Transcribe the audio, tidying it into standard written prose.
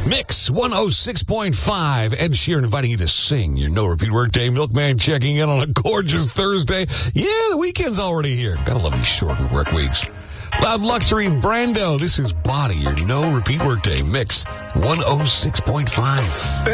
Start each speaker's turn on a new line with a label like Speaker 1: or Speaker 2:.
Speaker 1: Mix 106.5. Ed Sheeran inviting you to sing your No Repeat Workday. Milkman checking in on a gorgeous Thursday. Yeah, the weekend's already here. Gotta love these shortened work weeks. Loud Luxury Brando. This is Body, your No Repeat Workday. Mix 106.5.